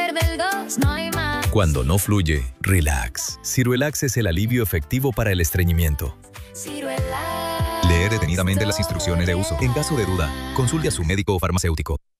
pierde el 2, no hay más. Cuando no fluye, relax. Ciruelax es el alivio efectivo para el estreñimiento. Ciruelax. Lee detenidamente las instrucciones de uso. En caso de duda, consulte a su médico o farmacéutico.